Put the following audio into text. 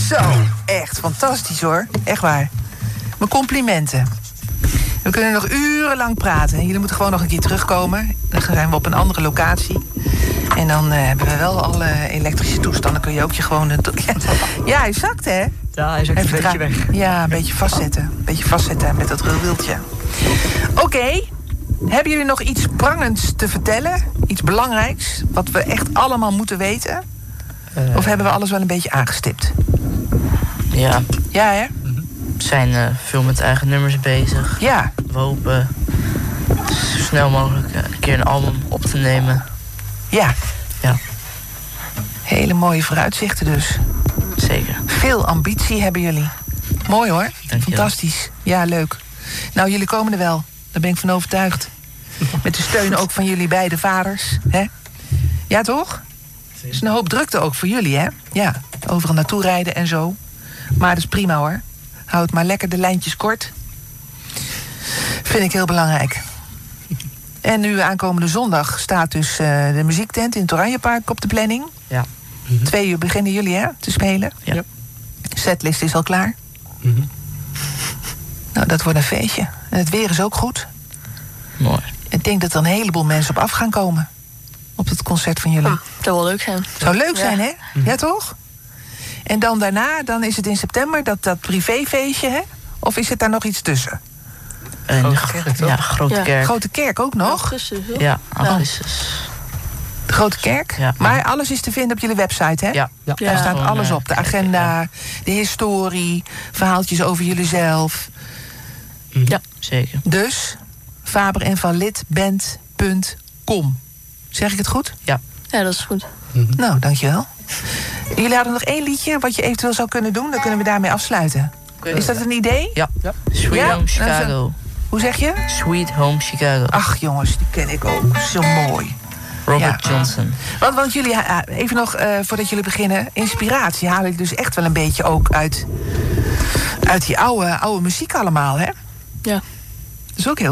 Zo, echt fantastisch hoor. Echt waar. Mijn complimenten. We kunnen nog urenlang praten. Jullie moeten gewoon nog een keer terugkomen. Dan zijn we op een andere locatie. En dan hebben we wel alle elektrische toestanden. Kun je ook je gewoon... Ja, hij zakt, hè? Ja, hij is ook een beetje weg. Ja, een beetje vastzetten. Een beetje vastzetten met dat wieltje. Oké. Hebben jullie nog iets prangends te vertellen? Iets belangrijks? Wat we echt allemaal moeten weten? Of hebben we alles wel een beetje aangestipt? Ja. Ja, hè? We zijn veel met eigen nummers bezig. Ja. We hopen zo snel mogelijk een keer een album op te nemen. Ja. Ja. Hele mooie vooruitzichten dus. Zeker. Veel ambitie hebben jullie. Mooi hoor. Fantastisch. Ja, leuk. Nou, jullie komen er wel. Daar ben ik van overtuigd. Met de steun ook van jullie beide vaders. Hè? Ja, toch? Er is een hoop drukte ook voor jullie, hè? Ja, overal naartoe rijden en zo. Maar dat is prima hoor. Houd maar lekker de lijntjes kort. Vind ik heel belangrijk. En nu aankomende zondag staat dus de muziektent in het Oranjepark op de planning. Ja. 2 uur beginnen jullie, hè, te spelen. Ja. Setlist is al klaar. Nou, dat wordt een feestje. En het weer is ook goed. Mooi. Ik denk dat er een heleboel mensen op af gaan komen. Op het concert van jullie. Dat zou wel leuk zijn. Zou leuk zijn, hè? Ja, toch? En dan daarna, dan is het in september, dat privéfeestje, hè? Of is het daar nog iets tussen? Grote kerk. Grote kerk ook nog? Augustus, hoor. Ja, augustus. De Grote Kerk? Ja. Maar alles is te vinden op jullie website, hè? Ja. Daar staat Gewoon, alles op. De agenda, de historie, verhaaltjes over jullie zelf. Ja, zeker. Dus, faberenvanlitband.com. Zeg ik het goed? Ja. Ja, dat is goed. Nou, dankjewel. Jullie hadden nog 1 liedje wat je eventueel zou kunnen doen. Dan kunnen we daarmee afsluiten. Is dat een idee? Ja. Sweet Home Chicago. Hoe zeg je? Sweet Home Chicago. Ach jongens, die ken ik ook. Zo mooi. Robert Johnson. Want jullie, even nog voordat jullie beginnen. Inspiratie haal ik dus echt wel een beetje ook uit die oude muziek allemaal, hè? Ja. Dat is ook heel